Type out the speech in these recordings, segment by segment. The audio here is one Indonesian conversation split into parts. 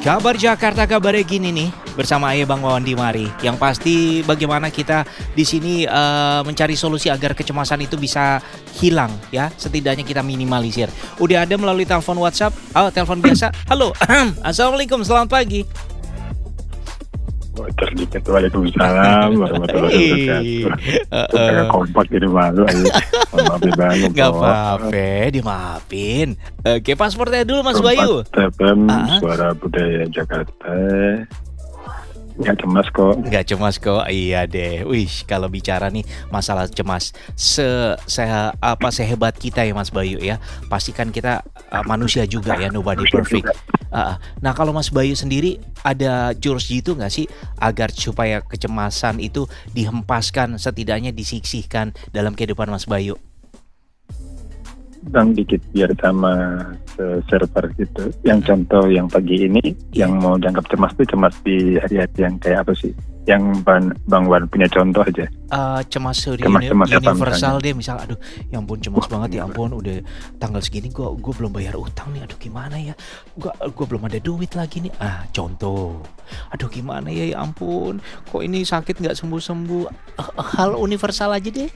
Kabar Jakarta, kabarnya gini nih, bersama Ayah Bang Wawan Dimari. Yang pasti bagaimana kita di sini mencari solusi agar kecemasan itu bisa hilang ya, setidaknya kita minimalisir. Udah ada melalui telepon WhatsApp, telepon biasa. Halo, Assalamualaikum, selamat pagi. Terdikat, waalaikumsalam warahmatullahi wabarakatuh. Agak kompak jadi malu aja. Maafin banget. Gak apa-apa, dimaafin. Oke, paspornya dulu Mas Bayu. FM, Suara Budaya Jakarta. Gak cemas kok. Gak cemas kok, iya deh. Wih, kalau bicara nih masalah cemas, sehebat kita ya Mas Bayu ya. Pastikan kita manusia juga ya, nobody perfect. Nah kalau Mas Bayu sendiri ada jurus gitu nggak sih agar supaya kecemasan itu dihempaskan, setidaknya disisihkan dalam kehidupan Mas Bayu? Bang dikit biar sama server gitu. Yang contoh yang pagi ini yang mau dianggap cemas tuh cemas di hari-hari yang kayak apa sih? Yang Bang Wan punya contoh aja. Cemas cemas universal deh, misal aduh ya ampun cemas banget ya ampun, udah tanggal segini gue belum bayar utang nih, aduh gimana ya, gue belum ada duit lagi nih, contoh, aduh gimana ya ampun, kok ini sakit nggak sembuh-sembuh, hal universal aja deh.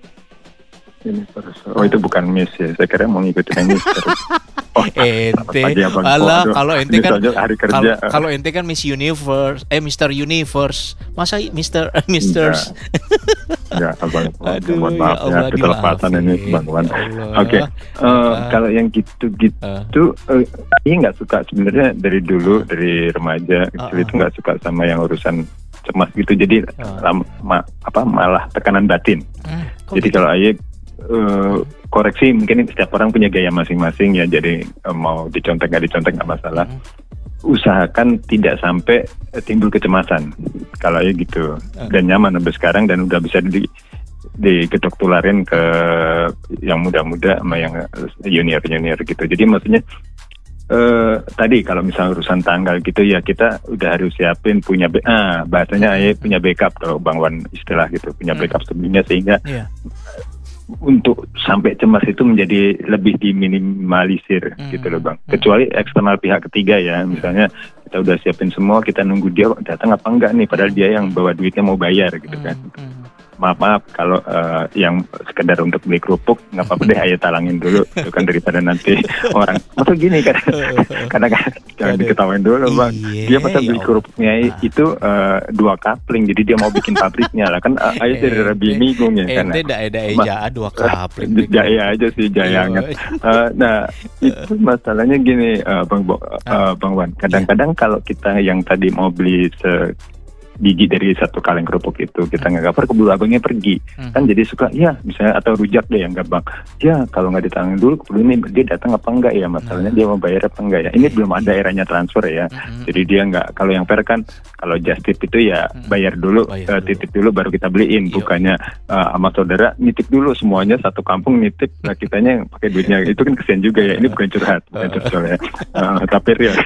Oh itu bukan Miss ya, saya kira mau ngikutin Miss. Ente, alah kalau ente kan kalau ente kan Miss Universe, Mr. Universe, masa Misters? Ya, abang, mohon ya maaf ya, keterlapatan ini Bang Wan. Oke, kalau yang gitu-gitu, ini nggak suka sebenarnya dari dulu, dari remaja kecil itu nggak suka sama yang urusan cemas gitu. Jadi malah tekanan batin. Jadi kalau Ayah koreksi, mungkin setiap orang punya gaya masing-masing ya, jadi mau dicontek nggak masalah. Usahakan tidak sampai timbul kecemasan kalau ya gitu, dan nyaman sampai sekarang, dan udah bisa diketok tularin ke yang muda-muda sama yang junior gitu. Jadi maksudnya tadi kalau misalnya urusan tanggal gitu ya, kita udah harus siapin punya bahasanya punya backup, kalau Bang Wan istilah gitu, punya backup sebelumnya, sehingga untuk sampai cemas itu menjadi lebih diminimalisir gitu loh Bang. Kecuali eksternal pihak ketiga ya, misalnya kita udah siapin semua, kita nunggu dia datang apa enggak nih, padahal dia yang bawa duitnya mau bayar gitu kan. Maaf kalau yang sekedar untuk beli kerupuk nggak apa-apa deh, ayo talangin dulu itu kan, daripada nanti orang masa gini kan, karena jangan diketawain dulu Bang. Dia masa beli kerupuknya itu 2 kapling, jadi dia mau bikin pabriknya lah kan. Ayo dari Rabi bingung ya kan. Ente ejaan 2 kapling. Jaya aja sih, jayangan. Nah itu masalahnya gini Bang Wan. Kadang-kadang kalau kita yang tadi mau beli biji dari 1 kaleng kerupuk itu kita nggak cover, keburu abangnya pergi kan, jadi suka ya misalnya, atau rujak deh yang gampang ya, kalau nggak ditangani dulu keburu ini dia datang apa enggak ya, masalahnya dia mau bayar apa enggak ya. Ini belum ada eranya transfer ya, jadi dia nggak, kalau yang fair kan, kalau just tip itu ya bayar dulu, titip dulu baru kita beliin, bukannya sama saudara nitip dulu semuanya, satu kampung nitip, nah kitanya yang pakai duitnya, itu kan kesian juga ya. Ini bukan curhat ya, tapi real.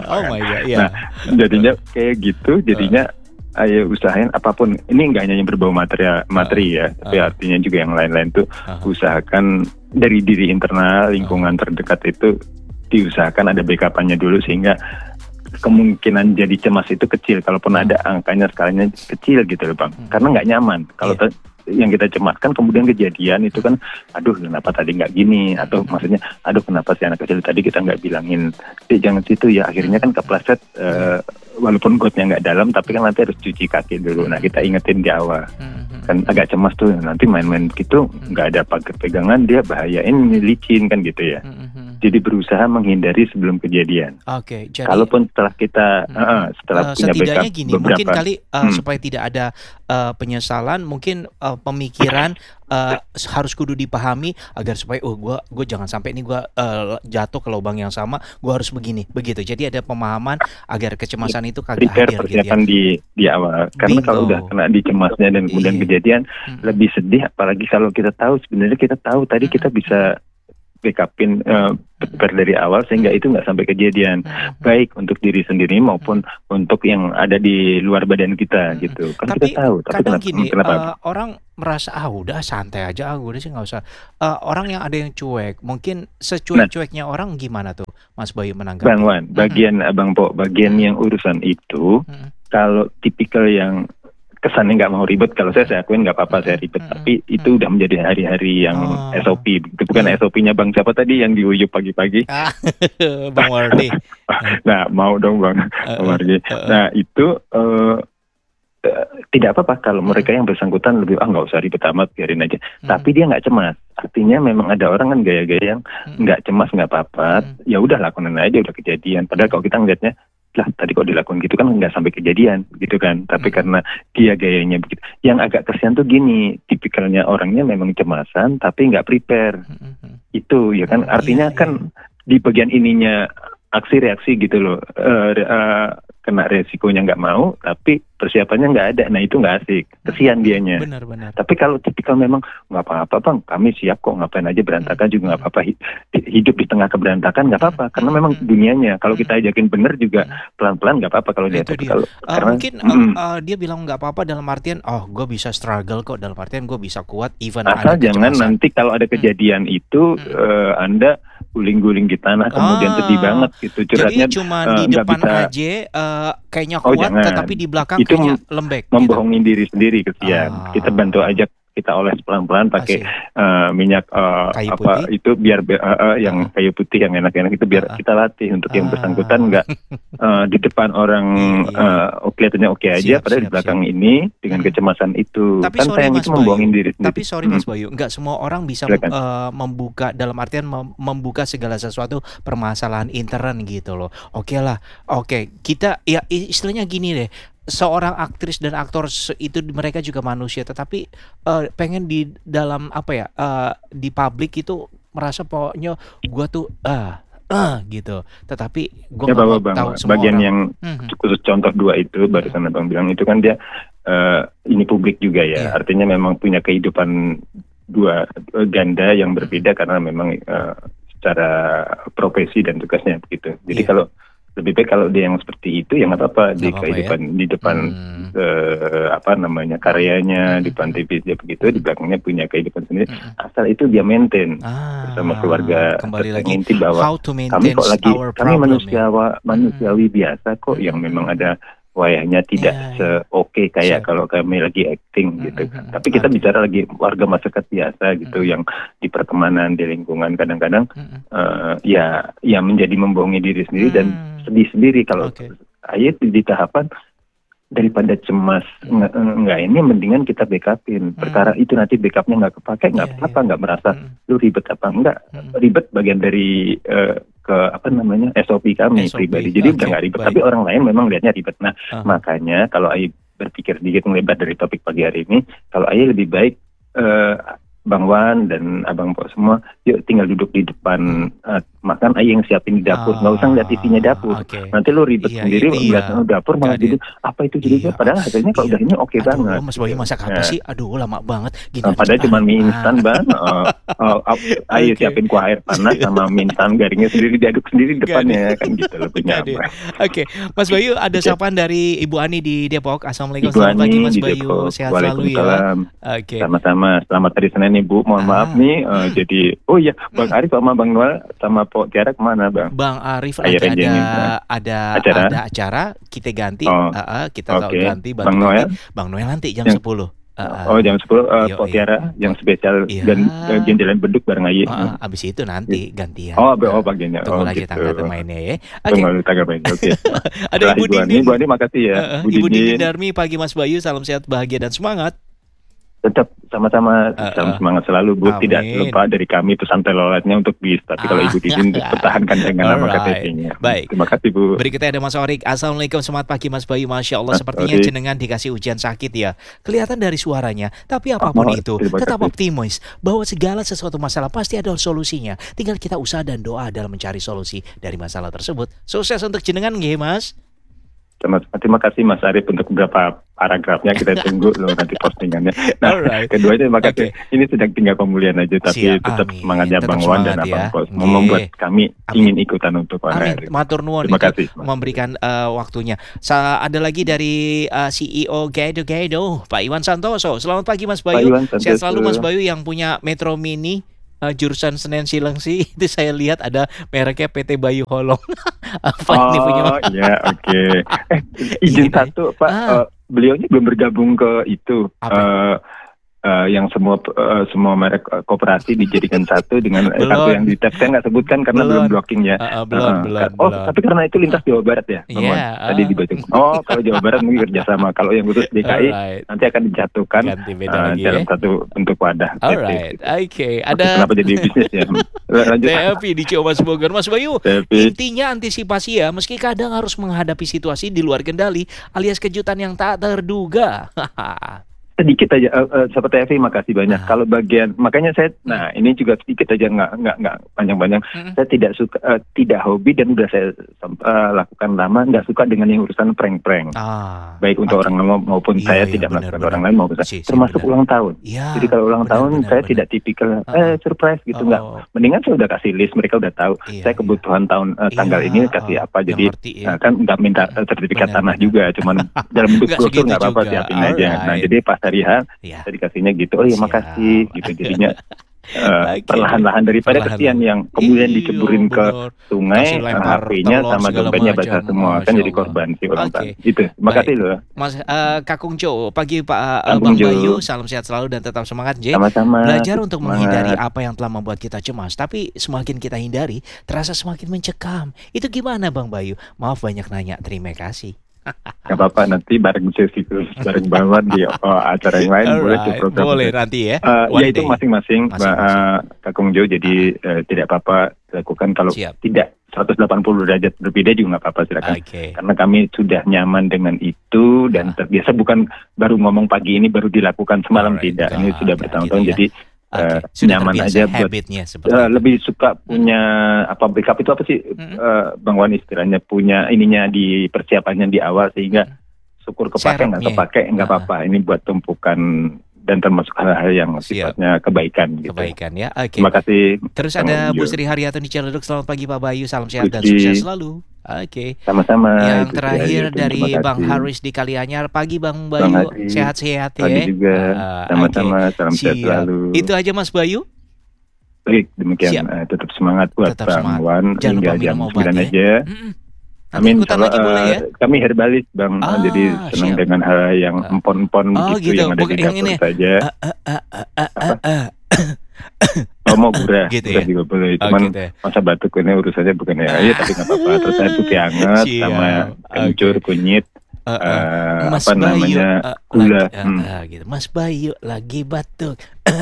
Nah jadinya kayak gitu, jadinya ayo usahain apapun, ini nggak hanya yang berbau materi ya, tapi artinya juga yang lain-lain tuh usahakan dari diri internal, lingkungan terdekat itu diusahakan ada backup-nya dulu, sehingga kemungkinan jadi cemas itu kecil, kalaupun ada angkanya skalanya kecil gitu loh Bang, karena nggak nyaman kalau yang kita cemaskan kemudian kejadian itu kan, aduh kenapa tadi nggak gini, atau maksudnya aduh kenapa si anak kecil tadi kita nggak bilangin jangan situ ya, akhirnya kan kepleset, walaupun gotnya nggak dalam tapi kan nanti harus cuci kaki dulu. Nah kita ingetin di awal kan, agak cemas tuh nanti main-main gitu nggak ada pegangan, dia bahayain, licin kan gitu ya. Jadi berusaha menghindari sebelum kejadian. Oke, jadi kalaupun setelah kita setelah punya backup gini, beberapa, mungkin kali supaya tidak ada penyesalan, mungkin pemikiran harus kudu dipahami agar supaya gue jangan sampai ini gue jatuh ke lubang yang sama, gue harus begitu. Jadi ada pemahaman agar kecemasan itu kagak hadir persiapan gitu ya. di awal. Karena kalau udah kena di cemasnya dan kemudian kejadian lebih sedih, apalagi kalau kita tahu sebenarnya kita tahu tadi kita bisa backupin prepare dari awal sehingga itu nggak sampai kejadian, baik untuk diri sendiri maupun untuk yang ada di luar badan kita gitu. Kan Tapi kita tahu, tapi kadang kenapa? gini, Kenapa? orang merasa udah santai aja, udah sih nggak usah. Orang yang ada yang cuek, mungkin Nah, secuek-cueknya orang gimana tuh, Mas Bayu Bang menanggapi? Wan, bagian Abang Po, bagian yang urusan itu, kalau tipikal yang kesannya nggak mau ribet, kalau saya akuin nggak apa-apa saya ribet, tapi itu udah menjadi hari-hari yang Oh, SOP, itu bukan iya. SOP-nya Bang siapa tadi yang diuyup pagi-pagi. Ah, Bang Wardi. Nah, mau dong Bang Wargi. Nah, itu tidak apa-apa kalau mereka yang bersangkutan lebih nggak usah ribet amat, biarin aja. Tapi dia nggak cemas. Artinya memang ada orang kan gaya-gaya yang nggak cemas, nggak apa-apa. Ya udah lakukan aja, udah kejadian. Padahal kalau kita ngeliatnya, lah tadi kok dilakukan gitu kan nggak sampai kejadian gitu kan. Tapi karena dia gayanya begitu. Yang agak kesian tuh gini, tipikalnya orangnya memang cemasan tapi nggak prepare. Itu ya kan. Artinya Iya, kan di bagian ininya aksi reaksi gitu loh. Kena resikonya nggak mau, tapi persiapannya nggak ada. Nah itu nggak asik, kesian dianya. benar-benar. Tapi kalau tipikal memang nggak apa-apa Bang, kami siap kok, ngapain aja berantakan juga nggak apa-apa. Hidup di tengah keberantakan nggak apa-apa, karena memang dunianya. Kalau kita ajakin bener juga pelan-pelan nggak apa-apa kalau dia. Itu Tapi dia. kalau karena Mungkin dia bilang nggak apa-apa dalam artian, gue bisa struggle kok, dalam artian gue bisa kuat even ada asal jangan kecemasan. nanti kalau ada kejadian itu Anda guling-guling di tanah kemudian sedih banget gitu, Jadi curhatnya cuma di nggak depan bisa. aja kayaknya Oh kuat, jangan, tetapi di belakang itu kayaknya lembek gitu. membohongi diri sendiri kesian. Kita bantu aja, kita oles pelan-pelan pakai minyak Kayu apa putih. itu biar yang kayu putih yang enak-enak itu biar kita latih untuk yang bersangkutan nggak di depan orang kelihatannya oke aja, padahal di belakang ini dengan kecemasan itu. Tapi Kan sorry sayang Mas itu membohongin diri sendiri. Tapi sorry Mas Bayu, nggak semua orang bisa Silakan. membuka, dalam artian membuka segala sesuatu permasalahan intern gitu loh. Oke lah, oke kita ya istilahnya gini deh. Seorang aktris dan aktor itu mereka juga manusia, tetapi pengen di dalam apa ya, di publik itu merasa pokoknya gua tuh gitu. Tetapi gua Ya nggak mau Bang, tahu semua bagian orang. yang khusus contoh dua itu barusan Abang bilang itu kan dia ini publik juga ya. Iya. Artinya memang punya kehidupan dua ganda yang berbeda karena memang secara profesi dan tugasnya begitu. Jadi Iya. kalau lebih baik kalau dia yang seperti itu ya nggak apa-apa di Nggak apa-apa kehidupan ya. di depan apa namanya karyanya di depan TV dia begitu, di belakangnya punya kehidupan sendiri. Asal itu dia maintain bersama keluarga Kembali lagi inti bahwa how to kami maintain kok lagi our kami problem manusiawi biasa kok yang memang ada wayahnya tidak se-oke kayak kalau kami lagi acting gitu. Tapi kita bicara lagi warga masyarakat biasa gitu yang di pertemanan, di lingkungan kadang-kadang ya menjadi membohongi diri sendiri dan sedih sendiri kalau ayat di tahapan daripada cemas nggak ini mendingan kita backupin perkara itu, nanti backupnya nggak kepake nggak apa-apa, nggak merasa lu ribet apa enggak, ribet bagian dari ke apa namanya SOP kami pribadi, jadi udah nggak ribet. Tapi orang lain memang lihatnya ribet. Nah makanya kalau Ayi berpikir sedikit melebar dari topik pagi hari ini, kalau Ayi lebih baik Bang Wan dan Abang Po semua, yuk tinggal duduk di depan makan, Ayi yang siapin di dapur, nggak usah ngeliat TV-nya dapur. Nanti lu ribet sendiri ngeliat dapur malah jadi apa itu jadi padahal hasilnya kalau udah ini oke banget. Mas Bayu masak apa sih? Aduh lama banget. Gini, padahal cuma mie instan Bang. Ayo siapin kuah air panas sama mie instan garingnya sendiri diaduk sendiri depannya kan gitu lebih nyaman. Oke, Mas Bayu ada sapaan dari Ibu Ani di Depok. Assalamualaikum. Ibu Selamat pagi Ani Mas di Bayu. Depok. Sehat selalu ya. Oke. Sama-sama. Selamat hari Senin Ibu. Mohon maaf nih. Jadi Bang Arif sama Bang Noel sama Po Tiara kemana Bang? Bang Arif lagi ada acara, kita ganti. Kita tahu ganti. Bang Noel? Bang Noel nanti jam 10. Jam 10 Po Tiara yang spesial dan jalan beduk bareng Ayi. Abis itu nanti gantian. Bagiannya. Tunggu lagi gitu. tanggal mainnya ya. Tunggu tanggal mainnya. Oke. Ada Ibu Dini. Ibu Dini makasih ya. Ibu Dini Darmi, pagi Mas Bayu, salam sehat, bahagia dan semangat. Tetap sama-sama semangat selalu Bu. Amin. Tidak lupa dari kami pesan teloletnya untuk bis. Tapi kalau Ibu Didin pertahankan dengan nama KTP-nya. Baik. Terima kasih Bu. Berikutnya ada Mas Orik. Assalamualaikum, selamat pagi Mas Bayu. Masya Allah, sepertinya jenengan dikasih ujian sakit ya. Kelihatan dari suaranya. Tapi apapun itu, tetap optimis bahwa segala sesuatu masalah pasti ada solusinya. Tinggal kita usaha dan doa dalam mencari solusi dari masalah tersebut. Sukses untuk jenengan nggih Mas. Terima kasih Mas Arif untuk beberapa paragrafnya kita tunggu loh nanti postingannya. Nah, Alright. kedua itu makasih. Oke. Ini sedang tinggal pemulihan aja, tapi Siap, tetap amin. semangatnya Tetap Bang Wan dan semangat ya. Abang Pos Nggih. membuat kami Amin. ingin ikutan untuk Amin, hari. matur nuwun Terima itu kasih. memberikan waktunya. Ada lagi dari CEO Gaido, Pak Iwan Santoso. Selamat pagi Mas Pak Bayu. Iwan Sehat selalu Mas Santoso. Bayu yang punya Metro Mini jurusan Senen Cilengsi. Itu saya lihat ada mereknya PT Bayu Holong. Apa ini punya? Oh iya, oke. Izin Gini. satu Pak, Ah. beliaunya belum bergabung ke itu. Apa? Yang semua merek koperasi dijadikan satu dengan Belum. satu yang di tab. Saya nggak sebutkan karena belum blocking ya. Belum. Tapi karena itu lintas Jawa Barat ya, Bang Wan. Iya, Tadi dibaca. Oh, kalau Jawa Barat mungkin kerjasama. Kalau yang khusus DKI Alright. nanti akan dijatuhkan Ganti beda lagi ya. dalam satu bentuk wadah. Alright, oke. Ada Kenapa jadi bisnis ya? Lanjut. TFP di Ciamas Bogor, Mas Bayu. TFP. Intinya antisipasi ya, meski kadang harus menghadapi situasi di luar kendali alias kejutan yang tak terduga. Sedikit aja, seperti Evi, makasih banyak. Ah. Kalau bagian, makanya saya, nah ini juga sedikit aja, nggak panjang-panjang. Saya tidak suka, tidak hobi dan udah saya lakukan lama, nggak suka dengan yang urusan prank-prank. Baik untuk orang lain maupun Iya, saya iya, tidak benar, melakukan benar. orang lain maupun saya. Si, Termasuk benar. ulang tahun. Iya. Jadi kalau ulang tahun saya benar. tidak tipikal, surprise gitu, Oh. nggak. Mendingan saya udah kasih list, mereka udah tahu. Iya, Saya kebutuhan tahun tanggal Iya, ini kasih apa, yang jadi ngerti, ya. kan nggak minta sertifikat Benar, tanah benar. juga, cuman dalam bentuk Nggak brosur segitu nggak apa-apa, juga. siapin aja. Nah Alright. jadi pas hari H Iya. saya dikasihnya gitu, oh iya Siap. makasih gitu, jadinya Oke. perlahan-lahan daripada Perlahan-lahan. kesian yang kemudian Iya, diceburin ke benar. sungai, Kasih lempar HP-nya telur sama segala dompetnya macam. basah semua, Masya kan jadi Allah. korban si ulang Oke. tahun. Itu, makasih loh. Mas Kakung Jo, pagi Pak Kakung Bang Jo. Bayu, salam sehat selalu dan tetap semangat J. Sama-sama. Belajar untuk semangat. menghindari apa yang telah membuat kita cemas, tapi semakin kita hindari, terasa semakin mencekam. Itu gimana Bang Bayu? Maaf banyak nanya, terima kasih. Gak apa-apa, nanti bareng sesi terus bareng banget di acara yang lain, boleh tuh Alright, program. boleh nanti ya. Ya One itu day. masing-masing, Kakung Jo, jadi tidak apa-apa lakukan. Kalau Siap. tidak 180 derajat berbeda juga nggak apa-apa, silakan. Oke. Karena kami sudah nyaman dengan itu dan terbiasa, bukan baru ngomong pagi ini baru dilakukan semalam, Alright, tidak. Ini sudah bertahun-tahun, gitu ya. jadi Oke, sudah nyaman terbiasa aja buat habitnya seperti itu. lebih suka punya apa, backup itu apa sih, Bang Wan, istilahnya punya ininya di persiapannya di awal, sehingga syukur kepake nggak Serepnya. kepake nggak apa-apa. Ini buat tumpukan dan termasuk hal-hal yang Siap. sifatnya kebaikan gitu. Kebaikan ya. Oke. Terima kasih. Terus Bang ada Bu Jo. Sri Haryanto di Ciledug. Selamat pagi Pak Bayu, salam sehat dan Bu Sri. sukses selalu. Oke. Sama-sama. Yang Itu terakhir Sri, dari terima Bang kasih. Haris di Kalianyar. Pagi Bang Bang Bayu, Haris. sehat-sehat ya. Pagi juga. Sama-sama. Oke. Salam sehat Siap. selalu. Itu aja Mas Bayu. Baik, demikian. Siap. Tetap semangat buat Tetap Bang semangat. Wan Jangan lupa hingga jam minum obat 9 ya. aja. Nanti Amin. ikutan lagi boleh ya. Kami herbalis Bang, Ah, jadi senang siap. dengan hal yang empon-empon Oh, gitu, gitu. yang ada Bukan di yang dapur ini. saja. Oh, mau gurah, Gitu gurah ya? juga boleh. Oh, Cuman gitu ya. masa batuk ini urusannya bukan ya. Iya, tapi nggak apa-apa. Terus saya putih hangat Siap. sama kencur, kunyit, Mas apa Bayu namanya, gula. gitu. Mas Bayu lagi batuk.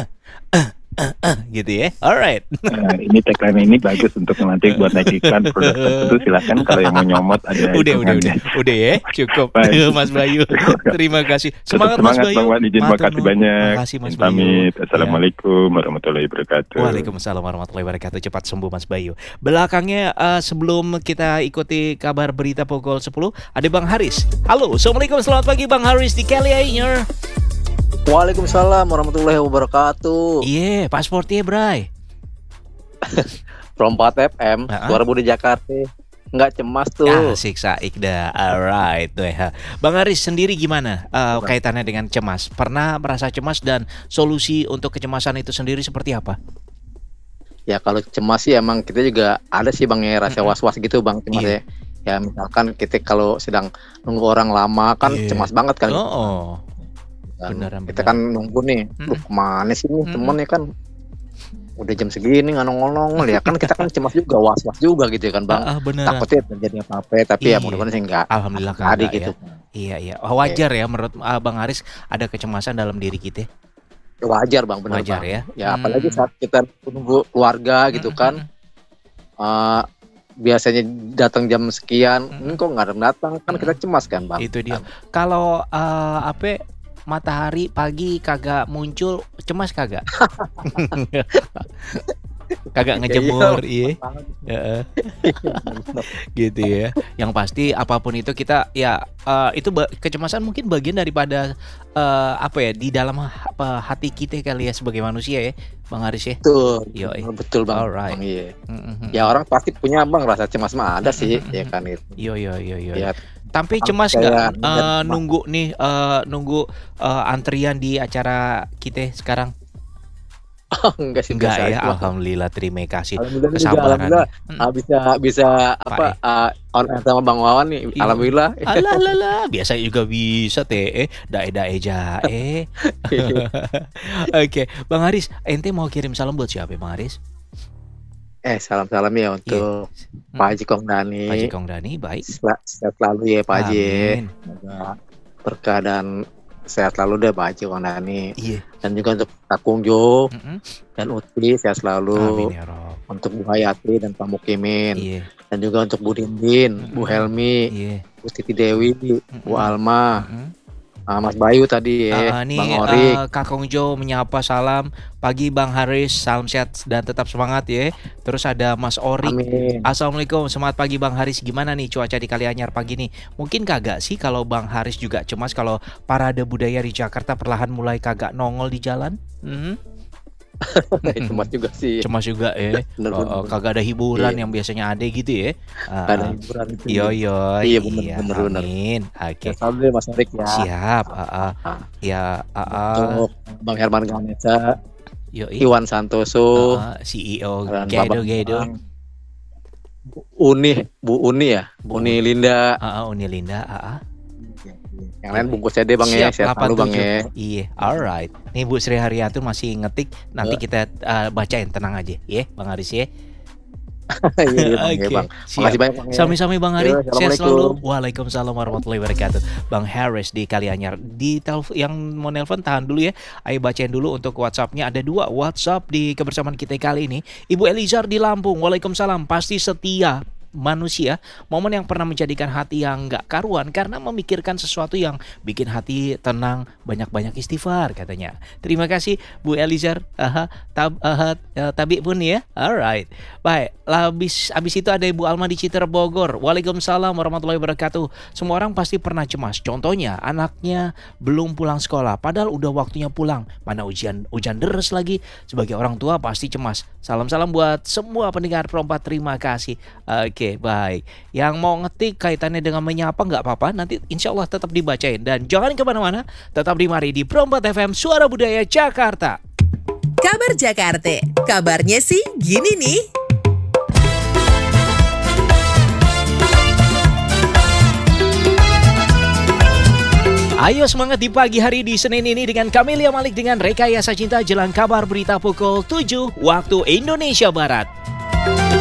Gitu ya. Alright. Ini tagline ini bagus untuk nanti buat naik iklan produk tertentu. Silakan kalau yang mau nyomot ada. Udah ya, cukup. Baik. Mas Bayu, terima kasih. Semangat Semangat Mas Bayu. Bang Wan, izin Matur makasih nuwun. banyak. Makasih Mas Izin Bayu. pamit. Ya. Assalamualaikum warahmatullahi wabarakatuh. Waalaikumsalam warahmatullahi wabarakatuh. Cepat sembuh Mas Bayu. Belakangnya sebelum kita ikuti kabar berita pukul 10, ada Bang Haris. Halo, Assalamualaikum, selamat pagi Bang Haris di Kalianyar. Waalaikumsalam warahmatullahi wabarakatuh. Iya, pasportnya Bray. From 4 FM, suara Budi Jakarta. Nggak cemas tuh. Asik Saikda. Alright tuh ya. Bang Haris sendiri gimana kaitannya dengan cemas? Pernah merasa cemas dan solusi untuk kecemasan itu sendiri seperti apa? Ya kalau cemas sih emang kita juga ada sih Bang ya, rasa was-was gitu Bang, cemas Iya. ya. Ya misalkan kita kalau sedang nunggu orang lama kan Iya. cemas banget kan. Oh. Dan beneran, kita beneran. kan nunggu nih, duh kemana sih nih temennya kan. Udah jam segini nggak nongol-nongol ya kan, kita kan cemas juga, was-was juga gitu ya kan Bang. Beneran. Takutnya terjadi apa-apa, tapi Iya. ya mudah-mudahan sih enggak. Alhamdulillah Tadi kagak gitu. ya. Iya. Wajar ya menurut Bang Haris ada kecemasan dalam diri kita. Wajar Bang, benar Wajar Bang. ya. Ya apalagi saat kita nunggu keluarga gitu kan. Biasanya datang jam sekian, ini kok nggak datang, kan kita cemas kan Bang. Itu dia. Kalau matahari pagi kagak muncul, cemas kagak? kagak ngejemur, iya. Heeh. Gitu ya. Yang pasti apapun itu kita ya itu kecemasan mungkin bagian daripada apa ya di dalam hati kita kali ya sebagai manusia ya, Bang Haris ya. Betul, Yoi. betul Bang. Alright. Bang, iya. Mhm. Ya orang pasti punya Bang rasa cemas mah ada sih, ya kan itu. Yo. Ya, Tapi cemas kayak nggak nunggu nih nunggu antrian di acara kita sekarang? enggak sih Enggak biasa ya, aja, Bang. alhamdulillah terima kasih Alhamdulillah juga, kesabarannya. alhamdulillah bisa Pak, on air sama Bang Wawan nih. Iya. Alhamdulillah. Alah, biasa juga bisa teh, dae jae. Oke, Bang Haris, ente mau kirim salam buat siapa, Bang Haris? Salam-salam ya untuk Pak Haji Kong Dani. Pak Haji Kong Dani, baik. Sehat selalu ya Pak Haji. Amin. Semoga berkah dan sehat selalu deh Pak Haji Kong Dani. Iya. Dan juga untuk Kak Kungjo Mm-mm. dan Uti sehat selalu. Amin ya Rob. Untuk Bu Hayati dan Pak Mukimin. Iya, Dan juga untuk Bu Dindin, Bu Helmi, iya. Bu Titi Dewi, Bu Alma, Mm-mm. Mas Bayu tadi ya, Nih Bang Orik. Kak Kongjo menyapa salam pagi Bang Haris, salam sehat dan tetap semangat ya. Terus ada Mas Orik. Amin. Assalamualaikum, semangat pagi Bang Haris. Gimana nih cuaca di Kalianyar pagi nih? Mungkin kagak sih kalau Bang Haris juga cemas kalau parade budaya di Jakarta perlahan mulai kagak nongol di jalan? Cemas juga sih. Cemas juga ya. Bener. Kagak ada hiburan Iya. yang biasanya ada gitu ya. Gak ada hiburan itu. Yo. Iya, bener. Amin. Oke. Salam deh Mas Orik ya. Siap. Ya. Untuk Bang Herman Ganesha, Yo. Iwan Santoso, CEO dan Gedo. Bang Bu Uni ya, Bu Uni Linda. Uni Linda. Yang lain bungkus aja deh Bang ya, sehat selalu Bang ya. Iya, alright. Nih Bu Sri Haryanto masih ngetik, nanti kita bacain, tenang aja ya, Bang Haris ya. Iya Bang, ya, Bang. Siap. Makasih banyak Bang ya. Sami-sami Bang Haris, Yo, sehat Assalamualaikum. selalu. Waalaikumsalam warahmatullahi wabarakatuh. Bang Haris di Kalianyar. Di yang mau nelpon tahan dulu ya. Ayo bacain dulu untuk WhatsApp-nya. Ada 2 WhatsApp di kebersamaan kita kali ini. Ibu Elizar di Lampung. Waalaikumsalam. Pasti setia manusia, momen yang pernah menjadikan hati yang gak karuan karena memikirkan sesuatu yang bikin hati tenang, banyak-banyak istighfar katanya. Terima kasih Bu Elizar. Tabi pun ya. Alright. Baik, abis itu ada Ibu Alma di Citer Bogor. Waalaikumsalam warahmatullahi wabarakatuh. Semua orang pasti pernah cemas. Contohnya anaknya belum pulang sekolah, padahal udah waktunya pulang. Mana hujan deres lagi. Sebagai orang tua pasti cemas. Salam-salam buat semua pendengar Perompak. Terima kasih. Oke, baik. Yang mau ngetik kaitannya dengan menyapa nggak apa-apa. Nanti insya Allah tetap dibacain. Dan jangan kemana-mana. Tetap di Mari di Perompak FM Suara Budaya Jakarta. Kabar Jakarta. Kabarnya sih gini nih. Ayo semangat di pagi hari di Senin ini dengan Camelia Malik dengan Rekayasa Cinta jelang kabar berita pukul 7 waktu Indonesia Barat.